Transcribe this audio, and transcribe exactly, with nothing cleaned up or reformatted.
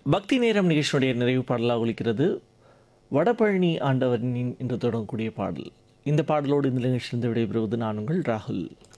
பக்தி நேரம் நிகழ்ச்சியுடைய நிறைவு பாடலாக ஒலிக்கிறது வடபழனி ஆண்டவனின் என்று தொடங்கக்கூடிய பாடல். இந்த பாடலோடு இந்த நிகழ்ச்சியிலிருந்து விடைபெறுவது நான் உங்கள் ராகுல்.